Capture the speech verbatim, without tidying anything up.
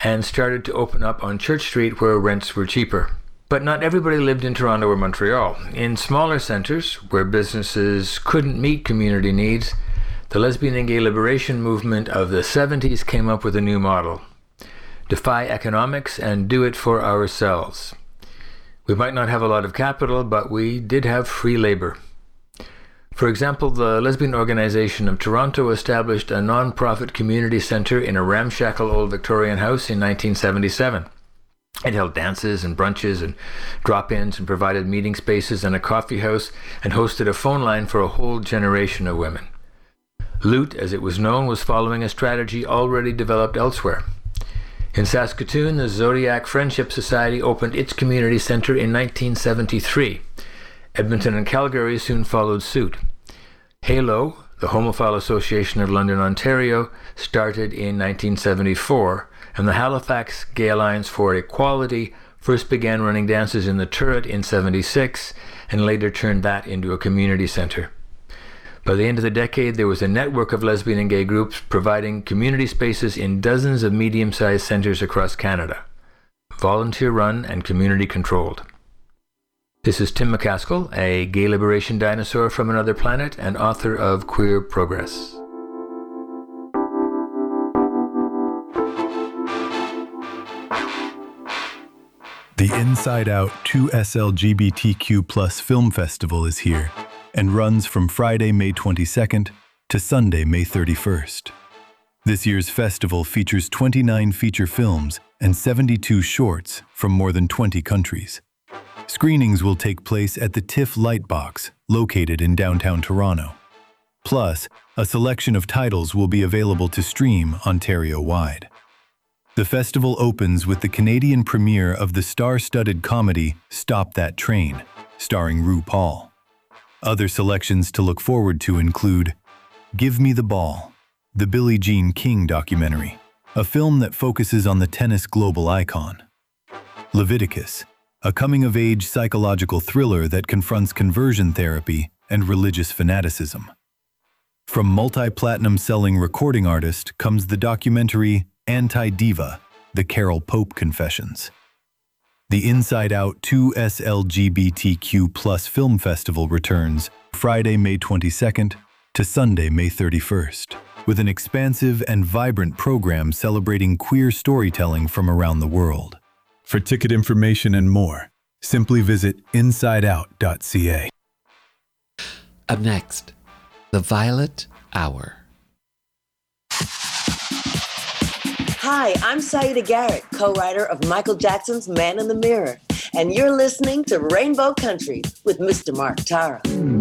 and started to open up on Church Street where rents were cheaper. But not everybody lived in Toronto or Montreal. In smaller centres, where businesses couldn't meet community needs, the lesbian and gay liberation movement of the seventies came up with a new model. Defy economics and do it for ourselves. We might not have a lot of capital, but we did have free labor. For example, the Lesbian Organization of Toronto established a non-profit community centre in a ramshackle old Victorian house in nineteen seventy-seven. It held dances and brunches and drop-ins and provided meeting spaces and a coffee house and hosted a phone line for a whole generation of women. Loot, as it was known, was following a strategy already developed elsewhere. In Saskatoon, the Zodiac Friendship Society opened its community centre in nineteen seventy-three. Edmonton and Calgary soon followed suit. HALO, the Homophile Association of London, Ontario, started in nineteen seventy-four, and the Halifax Gay Alliance for Equality first began running dances in the Turret in seventy-six, and later turned that into a community centre. By the end of the decade, there was a network of lesbian and gay groups providing community spaces in dozens of medium-sized centres across Canada, volunteer-run and community-controlled. This is Tim McCaskill, a gay liberation dinosaur from another planet and author of Queer Progress. The Inside Out two S L G B T Q plus Film Festival is here and runs from Friday, May twenty-second to Sunday, May thirty-first. This year's festival features twenty-nine feature films and seventy-two shorts from more than twenty countries. Screenings will take place at the TIFF Lightbox, located in downtown Toronto. Plus, a selection of titles will be available to stream Ontario-wide. The festival opens with the Canadian premiere of the star-studded comedy Stop That Train, starring RuPaul. Other selections to look forward to include Give Me the Ball, the Billie Jean King documentary, a film that focuses on the tennis global icon. Leviticus, a coming-of-age psychological thriller that confronts conversion therapy and religious fanaticism. From multi-platinum selling recording artist comes the documentary Anti-Diva, the Carol Pope Confessions. The Inside Out two S L G B T Q plus Film Festival returns Friday, May twenty-second to Sunday, May thirty-first, with an expansive and vibrant program celebrating queer storytelling from around the world. For ticket information and more, simply visit inside out dot c a. Up next, The Violet Hour. Hi, I'm Saida Garrett, co-writer of Michael Jackson's Man in the Mirror, and you're listening to Rainbow Country with Mister Mark Tara.